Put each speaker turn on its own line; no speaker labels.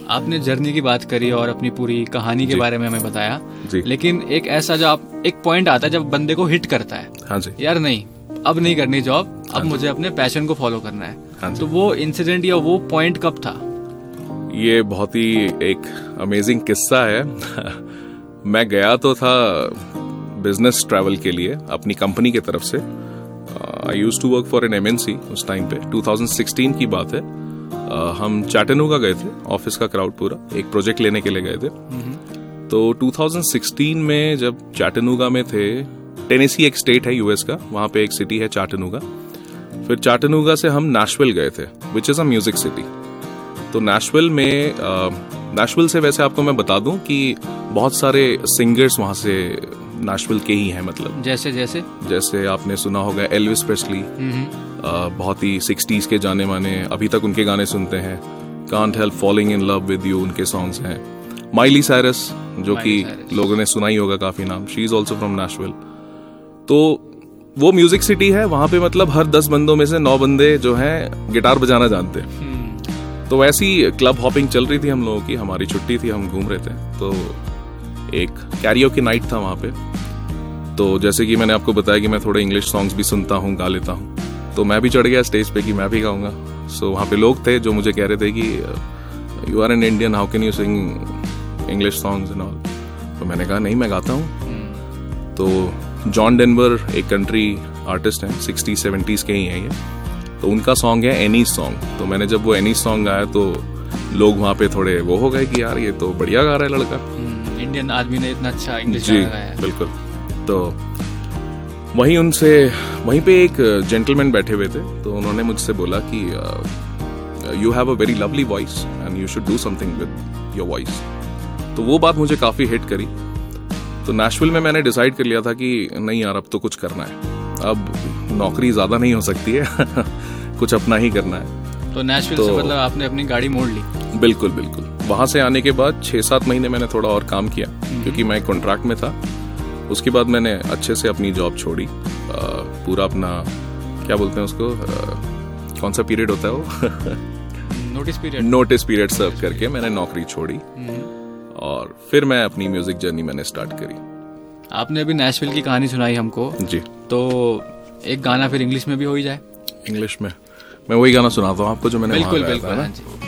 आपने जर्नी की बात करी और अपनी पूरी कहानी के बारे में हमें बताया, लेकिन एक ऐसा एक पॉइंट आता है जब बंदे को हिट करता है,
हाँ जी,
यार नहीं अब नहीं करनी जॉब, अब मुझे अपने पैशन को फॉलो करना है। हाँ, तो वो इंसिडेंट या वो पॉइंट कब था?
ये बहुत ही एक अमेजिंग किस्सा है। मैं गया तो था बिजनेस ट्रैवल के लिए अपनी कंपनी की तरफ से। I used to work for an MNC उस टाइम पे, 2016 की बात है। हम चैटनूगा गए थे, ऑफिस का क्राउड पूरा एक प्रोजेक्ट लेने के लिए गए थे। तो 2016 में जब चैटनूगा में थे, टेनेसी एक स्टेट है यूएस का, वहां पे एक सिटी है चैटनूगा। फिर चैटनूगा से हम नैशविल गए थे, which is a music city. तो नैशविल से वैसे आपको मैं बता दूं कि बहुत सारे सिंगर्स वहां से नैशविल के ही हैं, मतलब जैसे आपने सुना होगा एल्विस प्रेस्ली, बहुत ही 60s के जाने माने, अभी तक उनके गाने सुनते हैं। Can't help falling in love with you उनके सॉन्ग्स हैं। माइली साइरस, जो कि लोगों ने सुना ही होगा काफी नाम, she is also from Nashville. तो वो म्यूजिक सिटी है, वहां पे मतलब हर 10 बंदों में से 9 बंदे जो हैं गिटार बजाना जानते हैं। तो ऐसी क्लब हॉपिंग चल रही थी हम लोगों की, हमारी छुट्टी थी, हम घूम रहे थे। तो एक कैरियोके नाइट था वहां पे। तो जैसे कि मैंने आपको बताया कि मैं थोड़े इंग्लिश सॉन्ग्स भी सुनता हूँ, गा लेता हूँ, तो मैं भी चढ़ गया स्टेज पे कि मैं भी गाऊंगा। सो वहां पे लोग थे जो मुझे कह रहे थे कि you are an Indian, how can you sing English songs and all. तो मैंने कहा नहीं, मैं गाता हूँ। तो जॉन डेनवर एक कंट्री आर्टिस्ट हैं, 60s-70s के ही हैं ये, तो उनका सॉन्ग है एनी सॉन्ग। तो मैंने जब वो एनी सॉन्ग गाया तो लोग वहां पे थोड़े वो हो गए कि यार ये तो बढ़िया गा रहा है लड़का,
इंडियन आदमी ने इतना अच्छा इंग्लिश गाया है।
बिल्कुल। तो वहीं पे एक जेंटलमैन बैठे हुए थे, तो उन्होंने मुझसे बोला कि you have a very lovely voice and you should do something with your voice. तो वो बात मुझे काफी हिट करी। तो नैशविल में मैंने डिसाइड कर लिया था कि नहीं यार, अब तो कुछ करना है, अब नौकरी ज्यादा नहीं हो सकती है, कुछ अपना ही करना है।
तो नैशविल से मतलब आपने अपनी गाड़ी मोड़ ली?
बिल्कुल बिल्कुल। वहां से आने के बाद 6-7 महीने मैंने थोड़ा और काम किया, क्योंकि मैं कॉन्ट्रैक्ट में था। उसके बाद मैंने अच्छे से अपनी जॉब छोड़ी, पूरा अपना क्या बोलते हैं उसको, कौन सा पीरियड होता है वो नोटिस पीरियड सर्व करके मैंने नौकरी छोड़ी, और फिर मैं अपनी म्यूजिक जर्नी मैंने स्टार्ट करी।
आपने अभी नैशविल की कहानी सुनाई हमको
जी,
तो एक गाना फिर इंग्लिश में भी हो ही जाए।
इंग्लिश में मैं वही गाना सुनाता हूँ आपको जो मैंने
बिल्कुल।